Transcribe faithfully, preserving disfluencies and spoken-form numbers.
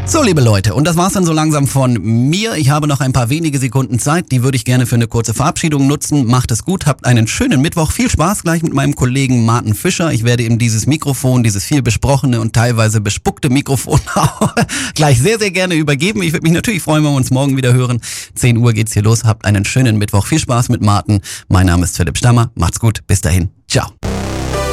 So, liebe Leute, und das war's dann so langsam von mir. Ich habe noch ein paar wenige Sekunden Zeit, die würde ich gerne für eine kurze Verabschiedung nutzen. Macht es gut, habt einen schönen Mittwoch. Viel Spaß gleich mit meinem Kollegen Martin Fischer. Ich werde ihm dieses Mikrofon, dieses viel besprochene und teilweise bespuckte Mikrofon gleich sehr, sehr gerne übergeben. Ich würde mich natürlich freuen, wenn wir uns morgen wieder hören. zehn Uhr geht's hier los. Habt einen schönen Mittwoch. Viel Spaß mit Martin. Mein Name ist Philipp Stammer. Macht's gut. Bis dahin. Ciao.